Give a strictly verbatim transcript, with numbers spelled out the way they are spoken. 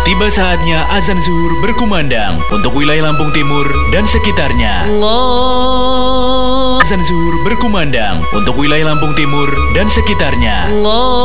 Tiba saatnya azan zuhur berkumandang untuk wilayah Lampung Timur dan sekitarnya. Allah. Azan zuhur berkumandang untuk wilayah Lampung Timur dan sekitarnya. Allah.